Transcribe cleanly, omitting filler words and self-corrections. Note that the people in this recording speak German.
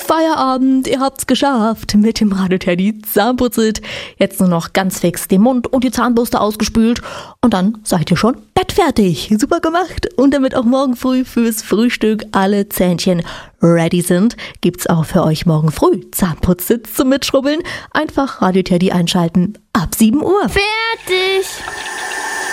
Feierabend, ihr habt's geschafft. Mit dem Radio Teddy Zahnputzit. Jetzt nur noch ganz fix den Mund und die Zahnbürste ausgespült und dann seid ihr schon bettfertig. Super gemacht. Und damit auch morgen früh fürs Frühstück alle Zähnchen ready sind, gibt's auch für euch morgen früh Zahnputzsitz zum Mitschrubbeln. Einfach Radio Teddy einschalten ab 7 Uhr. Fertig!